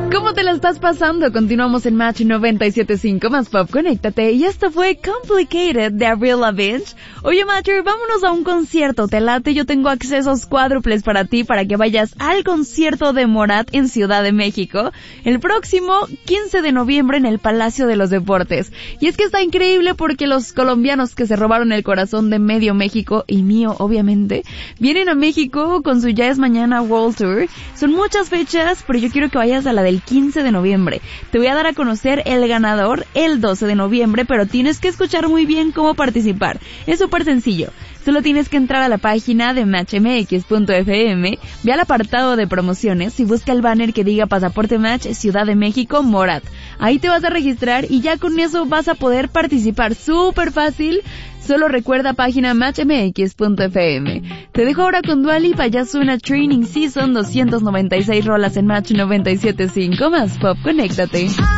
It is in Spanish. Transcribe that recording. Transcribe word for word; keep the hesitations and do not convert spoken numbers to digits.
¿Cómo te la estás pasando? Continuamos en Match noventa y siete punto cinco más Pop, conéctate. Y esto fue Complicated de Avril Lavigne. Oye, Matcher, vámonos a un concierto. Te late, yo tengo accesos cuádruples para ti para que vayas al concierto de Morat en Ciudad de México el próximo quince de noviembre en el Palacio de los Deportes. Y es que está increíble porque los colombianos que se robaron el corazón de medio México y mío, obviamente, vienen a México con su Ya es Mañana World Tour. Son muchas fechas, pero yo quiero que vayas a la del quince de noviembre. Te voy a dar a conocer el ganador el doce de noviembre, pero tienes que escuchar muy bien cómo participar. Es súper sencillo. Solo tienes que entrar a la página de match m x punto f m, ve al apartado de promociones y busca el banner que diga Pasaporte Match Ciudad de México Morat. Ahí te vas a registrar y ya con eso vas a poder participar. Súper fácil. Solo recuerda página match m x punto f m. Te dejo ahora con Dua Lipa, ya suena Training Season, doscientas noventa y seis rolas en Match noventa y siete punto cinco más Pop, conéctate.